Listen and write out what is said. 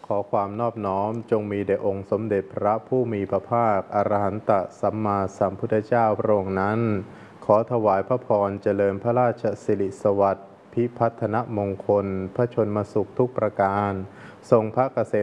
ขอความนอบน้อมจงมีแด่องค์สมเด็จพระผู้มีพระภาคอรหันตสัมมาสัมพุทธเจ้าพระองค์นั้นขอถวายพระพรเจริญพระราชสิริสวัสดิ์พิพัฒนมงคลพระชนมสุขทุกประการทรงพระเกษ